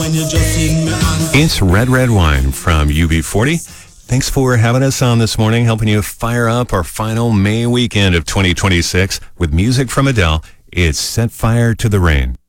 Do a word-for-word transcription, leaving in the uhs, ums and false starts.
when you just in me hand. It's Red Red Wine from U B forty. Thanks for having us on this morning, helping you fire up our final May weekend of twenty twenty-six with music from Adele. It's Set Fire to the Rain.